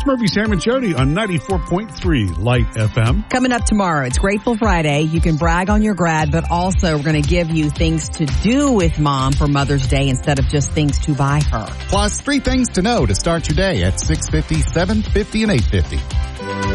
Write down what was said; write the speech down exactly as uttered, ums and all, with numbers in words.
It's Murphy, Sam, and Jody on ninety-four point three Light F M. Coming up tomorrow, it's Grateful Friday. You can brag on your grad, but also we're going to give you things to do with mom for Mother's Day instead of just things to buy her. Plus, three things to know to start your day at six fifty, seven fifty, and eight fifty.